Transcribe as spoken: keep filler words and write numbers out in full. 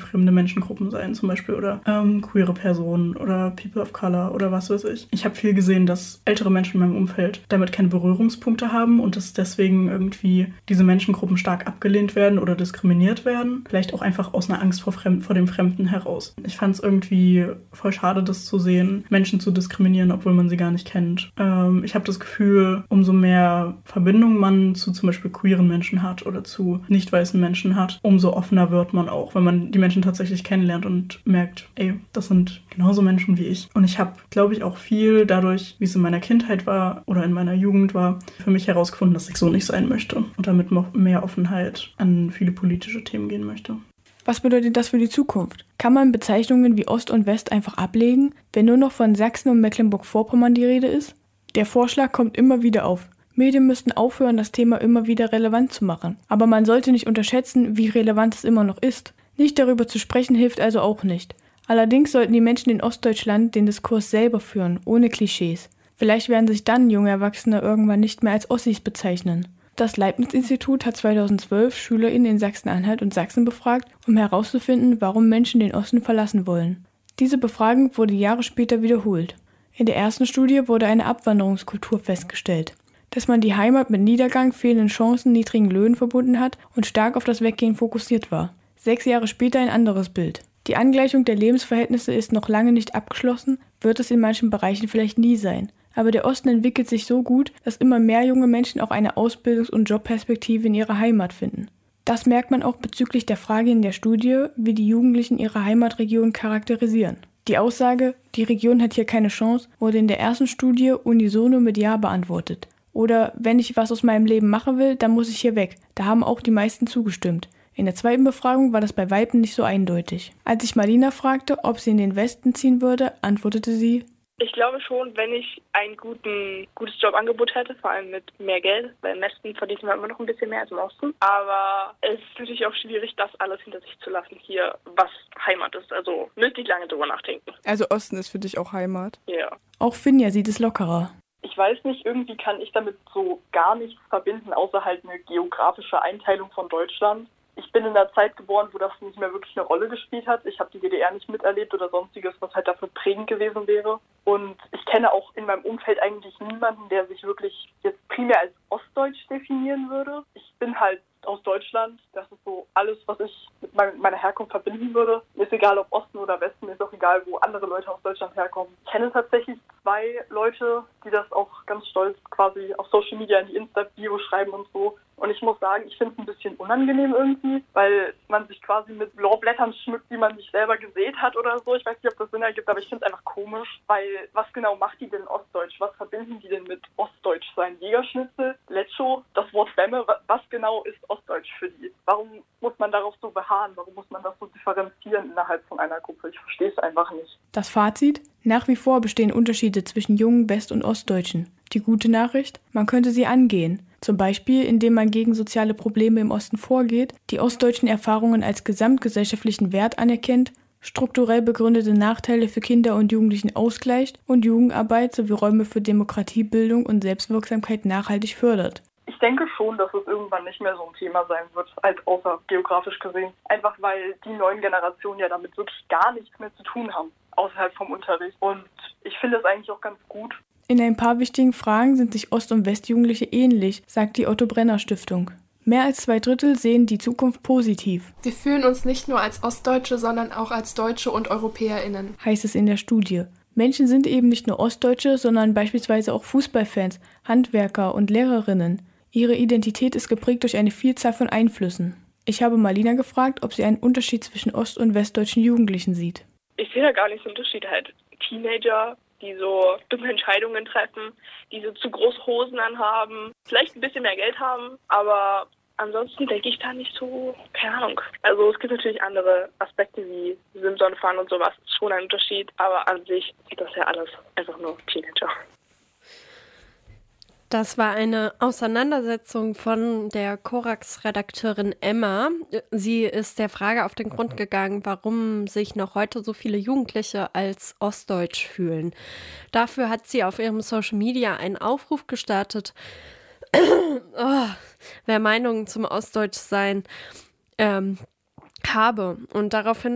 fremde Menschengruppen sein zum Beispiel oder ähm, queere Personen oder People of Color oder was weiß ich. Ich habe viel gesehen, dass ältere Menschen in meinem Umfeld damit keine Berührungspunkte haben und dass deswegen irgendwie diese Menschengruppen stark abgelehnt werden oder diskriminiert werden. Vielleicht auch einfach aus einer Angst vor, Fremd- vor dem Fremden heraus. Ich fand es irgendwie voll schade, das zu sehen, Menschen zu diskriminieren, obwohl man sie gar nicht kennt. Ähm, ich habe das Gefühl, umso mehr Verbindung man zu zum Beispiel queeren Menschen hat oder zu nicht weißen Menschen hat, umso offener wird man auch, wenn man die Menschen tatsächlich kennenlernt und merkt, ey, das sind genauso Menschen wie ich. Und ich habe, glaube ich, auch viel dadurch, wie es in meiner Kindheit war oder in meiner Jugend war, für mich herausgefunden, dass ich so nicht sein möchte und damit noch mehr Offenheit an viele politische Themen gehen möchte. Was bedeutet das für die Zukunft? Kann man Bezeichnungen wie Ost und West einfach ablegen, wenn nur noch von Sachsen und Mecklenburg-Vorpommern die Rede ist? Der Vorschlag kommt immer wieder auf. Medien müssten aufhören, das Thema immer wieder relevant zu machen. Aber man sollte nicht unterschätzen, wie relevant es immer noch ist. Nicht darüber zu sprechen hilft also auch nicht. Allerdings sollten die Menschen in Ostdeutschland den Diskurs selber führen, ohne Klischees. Vielleicht werden sich dann junge Erwachsene irgendwann nicht mehr als Ossis bezeichnen. Das Leibniz-Institut hat zweitausendzwölf SchülerInnen in Sachsen-Anhalt und Sachsen befragt, um herauszufinden, warum Menschen den Osten verlassen wollen. Diese Befragung wurde Jahre später wiederholt. In der ersten Studie wurde eine Abwanderungskultur festgestellt, dass man die Heimat mit Niedergang, fehlenden Chancen, niedrigen Löhnen verbunden hat und stark auf das Weggehen fokussiert war. Sechs Jahre später ein anderes Bild. Die Angleichung der Lebensverhältnisse ist noch lange nicht abgeschlossen, wird es in manchen Bereichen vielleicht nie sein. Aber der Osten entwickelt sich so gut, dass immer mehr junge Menschen auch eine Ausbildungs- und Jobperspektive in ihrer Heimat finden. Das merkt man auch bezüglich der Frage in der Studie, wie die Jugendlichen ihre Heimatregion charakterisieren. Die Aussage, die Region hat hier keine Chance, wurde in der ersten Studie unisono mit Ja beantwortet. Oder, wenn ich was aus meinem Leben machen will, dann muss ich hier weg. Da haben auch die meisten zugestimmt. In der zweiten Befragung war das bei Weitem nicht so eindeutig. Als ich Marlina fragte, ob sie in den Westen ziehen würde, antwortete sie: Ich glaube schon, wenn ich ein guten, gutes Jobangebot hätte, vor allem mit mehr Geld, weil im Westen verdient man immer noch ein bisschen mehr als im Osten. Aber es ist natürlich auch schwierig, das alles hinter sich zu lassen hier, was Heimat ist. Also müsste ich lange drüber nachdenken. Also Osten ist für dich auch Heimat? Ja. Auch Finja sieht es lockerer. Ich weiß nicht, irgendwie kann ich damit so gar nichts verbinden, außer halt eine geografische Einteilung von Deutschland. Ich bin in einer Zeit geboren, wo das nicht mehr wirklich eine Rolle gespielt hat. Ich habe die D D R nicht miterlebt oder sonstiges, was halt dafür prägend gewesen wäre. Und ich kenne auch in meinem Umfeld eigentlich niemanden, der sich wirklich jetzt primär als Ostdeutsch definieren würde. Ich bin halt aus Deutschland. Das ist so alles, was ich mit meiner Herkunft verbinden würde. Mir ist egal, ob Osten oder Westen, mir ist auch egal, wo andere Leute aus Deutschland herkommen. Ich kenne tatsächlich zwei Leute, die das auch ganz stolz quasi auf Social Media in die Insta-Bio schreiben und so. Und ich muss sagen, ich finde es ein bisschen unangenehm irgendwie, weil man sich quasi mit Lorbeerblättern schmückt, die man nicht selber gesät hat oder so. Ich weiß nicht, ob das Sinn ergibt, aber ich finde es einfach komisch, weil was genau macht die denn Ostdeutsch? Was verbinden die denn mit Ostdeutsch sein? Jägerschnitzel, Lecho, das Wort Wemme, was genau ist Ostdeutsch für die? Warum muss man darauf so beharren? Warum muss man das so differenzieren innerhalb von einer Gruppe? Ich verstehe es einfach nicht. Das Fazit? Nach wie vor bestehen Unterschiede zwischen jungen West- und Ostdeutschen. Die gute Nachricht? Man könnte sie angehen. Zum Beispiel, indem man gegen soziale Probleme im Osten vorgeht, die ostdeutschen Erfahrungen als gesamtgesellschaftlichen Wert anerkennt, strukturell begründete Nachteile für Kinder und Jugendlichen ausgleicht und Jugendarbeit sowie Räume für Demokratiebildung und Selbstwirksamkeit nachhaltig fördert. Ich denke schon, dass es irgendwann nicht mehr so ein Thema sein wird, als außer geografisch gesehen. Einfach weil die neuen Generationen ja damit wirklich gar nichts mehr zu tun haben, außerhalb vom Unterricht. Und ich finde es eigentlich auch ganz gut. In ein paar wichtigen Fragen sind sich Ost- und Westjugendliche ähnlich, sagt die Otto-Brenner-Stiftung. Mehr als zwei Drittel sehen die Zukunft positiv. Wir fühlen uns nicht nur als Ostdeutsche, sondern auch als Deutsche und EuropäerInnen, heißt es in der Studie. Menschen sind eben nicht nur Ostdeutsche, sondern beispielsweise auch Fußballfans, Handwerker und Lehrerinnen. Ihre Identität ist geprägt durch eine Vielzahl von Einflüssen. Ich habe Marlina gefragt, ob sie einen Unterschied zwischen ost- und westdeutschen Jugendlichen sieht. Ich sehe da gar nicht so einen Unterschied. Halt Teenager, die so dumme Entscheidungen treffen, die so zu große Hosen anhaben, vielleicht ein bisschen mehr Geld haben, aber ansonsten denke ich da nicht so, keine Ahnung. Also es gibt natürlich andere Aspekte wie Simson-Fahren und sowas, ist schon ein Unterschied, aber an sich ist das ja alles einfach nur Teenager. Das war eine Auseinandersetzung von der Korax-Redakteurin Emma. Sie ist der Frage auf den Grund gegangen, warum sich noch heute so viele Jugendliche als ostdeutsch fühlen. Dafür hat sie auf ihrem Social Media einen Aufruf gestartet, oh, wer Meinungen zum Ostdeutschsein ähm, habe. Und daraufhin